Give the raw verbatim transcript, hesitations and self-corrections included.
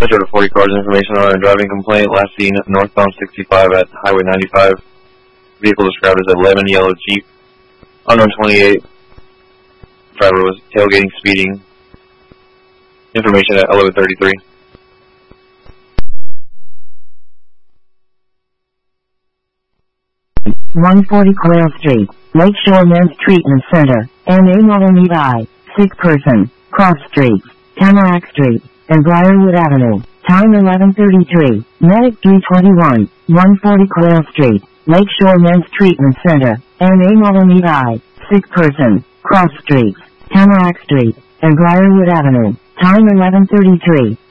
Metro to forty cars, information on a driving complaint, last seen northbound sixty-five at Highway ninety-five. Vehicle described as a lemon yellow Jeep. Unknown twenty-eight. Driver was tailgating, speeding. Information at eleven thirty-three. one forty Quail Street, Lakeshore Men's Treatment Center, M A Malamute I, sick person, cross streets, Tamarack Street, and Briarwood Avenue. Time eleven thirty-three, Medic three twenty-one, one forty Quail Street, Lakeshore Men's Treatment Center, M A Malamute I, sick person, cross streets, Tamarack Street, and Briarwood Avenue. Time eleven thirty-three.